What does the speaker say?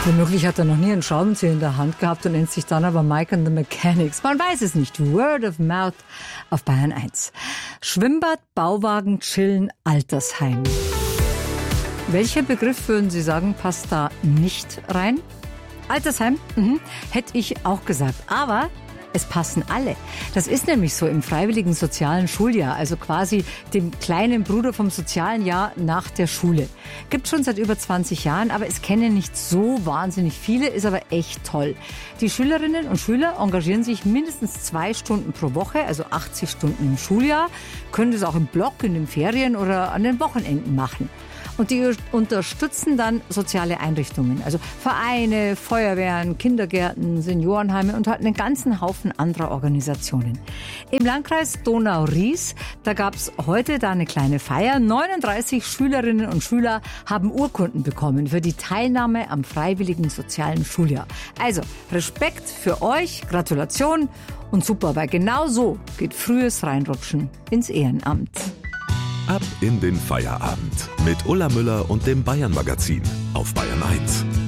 Womöglich hat er noch nie einen Schraubenzieher in der Hand gehabt und nennt sich dann aber Mike and the Mechanics. Man weiß es nicht. Word of Mouth auf Bayern 1. Schwimmbad, Bauwagen, Chillen, Altersheim. Welcher Begriff, würden Sie sagen, passt da nicht rein? Altersheim? Hätte ich auch gesagt. Aber es passen alle. Das ist nämlich so im freiwilligen sozialen Schuljahr, also quasi dem kleinen Bruder vom sozialen Jahr nach der Schule. Gibt schon seit über 20 Jahren, aber es kennen nicht so wahnsinnig viele, ist aber echt toll. Die Schülerinnen und Schüler engagieren sich mindestens 2 Stunden pro Woche, also 80 Stunden im Schuljahr, können das auch im Block, in den Ferien oder an den Wochenenden machen. Und die unterstützen dann soziale Einrichtungen, also Vereine, Feuerwehren, Kindergärten, Seniorenheime und halt einen ganzen Haufen anderer Organisationen. Im Landkreis Donau-Ries, da gab's heute da eine kleine Feier. 39 Schülerinnen und Schüler haben Urkunden bekommen für die Teilnahme am freiwilligen sozialen Schuljahr. Also Respekt für euch, Gratulation und super, weil genau so geht frühes Reinrutschen ins Ehrenamt. Ab in den Feierabend mit Ulla Müller und dem Bayern Magazin auf Bayern 1.